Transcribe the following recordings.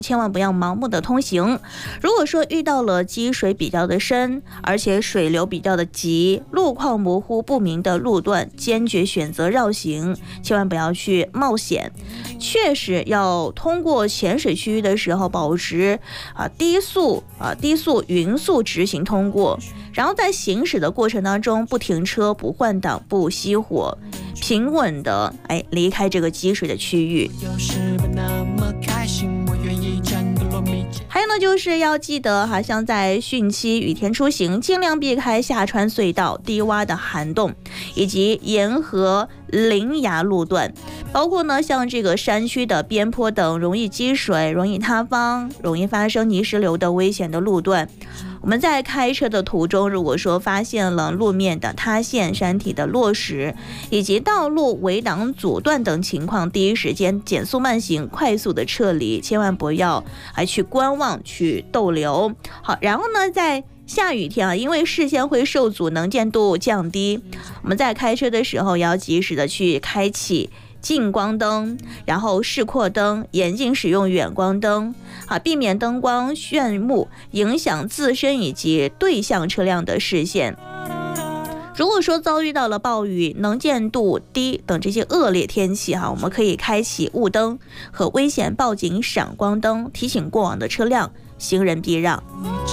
千万不要盲目的通行。如果说遇到了积水比较的深，而且水流比较的急，路况模糊不明的路段，坚决选择绕行，千万不要去冒险。确实要通过浅水区域的时候，保持低速匀速直行通过。然后在行驶的过程当中，不停车、不换挡、不熄火，平稳的离开这个积水的区域。还有呢，就是要记得像在汛期雨天出行，尽量避开下穿隧道、低洼的涵洞，以及沿河林崖路段，包括呢像这个山区的边坡等容易积水、容易塌方、容易发生泥石流的危险的路段。我们在开车的途中，如果说发现了路面的塌陷、山体的落石以及道路围挡阻断等情况，第一时间减速慢行，快速的撤离，千万不要还去观望、去逗留。好，然后呢，在下雨天因为视线会受阻，能见度降低，我们在开车的时候要及时的去开启近光灯，然后视阔灯，严禁使用远光灯，避免灯光炫目，影响自身以及对向车辆的视线。如果说遭遇到了暴雨、能见度低等这些恶劣天气我们可以开启雾灯和危险报警闪光灯，提醒过往的车辆行人避让。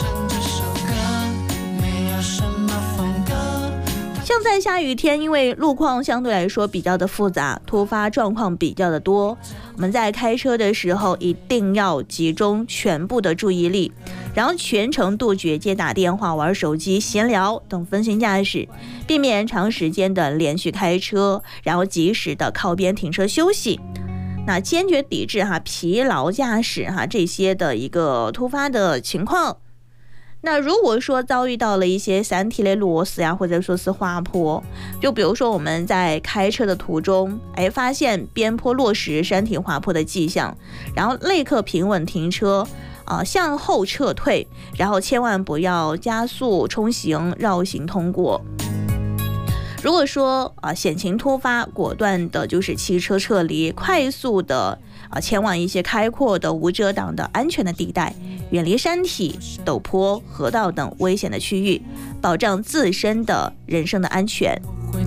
像在下雨天，因为路况相对来说比较的复杂，突发状况比较的多，我们在开车的时候一定要集中全部的注意力，然后全程杜绝接打电话、玩手机、闲聊等分心驾驶，避免长时间的连续开车，然后及时的靠边停车休息。那坚决抵制疲劳驾驶这些的一个突发的情况。那如果说遭遇到了一些山体类螺丝或者说是滑坡，就比如说我们在开车的途中发现边坡落石、山体滑坡的迹象，然后立刻平稳停车向后撤退，然后千万不要加速冲行、绕行通过。如果说险情突发，果断的就是汽车撤离，快速的前往一些开阔的无遮挡的安全的地带，远离山体、陡坡、河道等危险的区域，保障自身的人身的安全。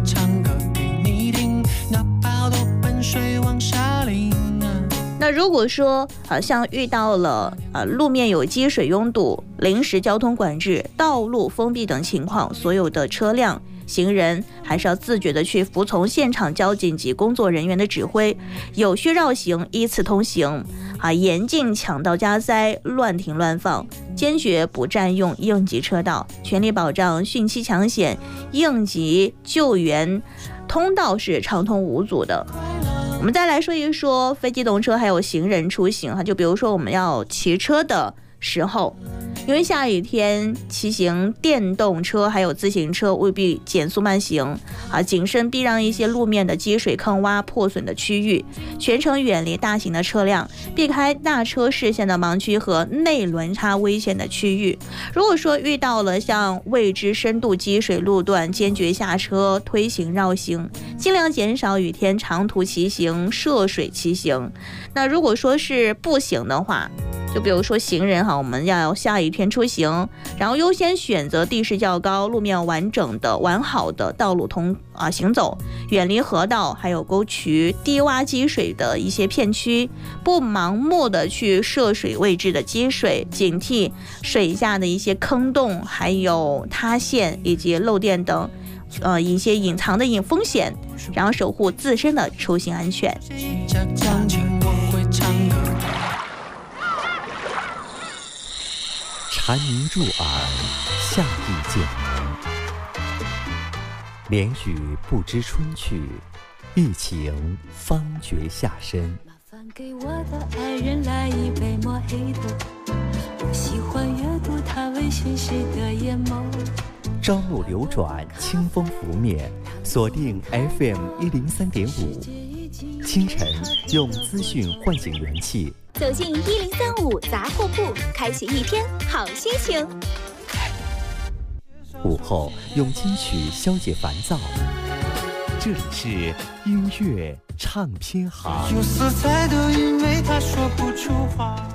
那如果说像遇到了路面有积水拥堵、临时交通管制、道路封闭等情况，所有的车辆行人还是要自觉的去服从现场交警及工作人员的指挥，有序绕行，依次通行严禁抢道加塞、乱停乱放，坚决不占用应急车道，全力保障汛期抢险、应急救援通道是畅通无阻的。我们再来说一说非机动车还有行人出行就比如说我们要骑车的时候，因为下雨天骑行电动车还有自行车务必减速慢行谨慎避让一些路面的积水坑洼破损的区域，全程远离大型的车辆，避开大车视线的盲区和内轮差危险的区域。如果说遇到了像未知深度积水路段，坚决下车推行绕行，尽量减少雨天长途骑行、涉水骑行。那如果说是步行的话，就比如说行人我们要下雨天出行，然后优先选择地势较高、路面完整的完好的道路行走，远离河道还有沟渠、低洼积水的一些片区，不盲目的去涉水位置的积水，警惕水下的一些坑洞还有塌陷以及漏电等一些隐藏的风险，然后守护自身的出行安全。 蝉鸣入耳，夏意渐浓。连雨不知春去，一情方觉夏深。 麻烦给我的爱人来一杯抹黑的，我喜欢阅读他微醺时的眼眸。 朝暮流转，清风拂面，锁定 FM103.5。清晨用资讯唤醒元气， 走进1035杂货铺，开启一天好心情。 午后用金曲消解烦躁，这里是音乐唱片行。 有色彩的，因为他说不出话。